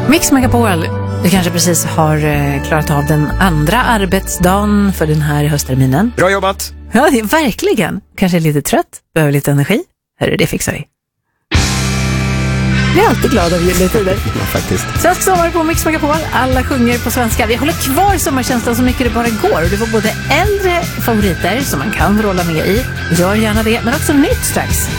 Mix Megapol, du kanske precis har klarat av den andra arbetsdagen för den här höstterminen. Bra jobbat! Ja, verkligen. Kanske är lite trött, behöver lite energi. Hörru, det fixar vi. Jag är alltid glad av juletider. Ja, faktiskt. Svensk sommar på Mix Megapol. Alla sjunger på svenska. Vi håller kvar sommarkänslan så mycket det bara går. Och det var både äldre favoriter som man kan rolla med i. Gör gärna det, men också nytt strax.